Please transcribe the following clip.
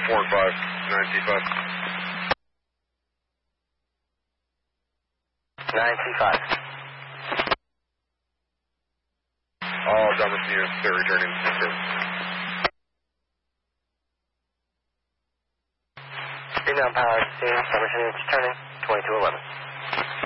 4 and 5, 9C5. 9C5. All Dominus units, they're returning to service. Green Mountain Power, Dominus units returning, 2211.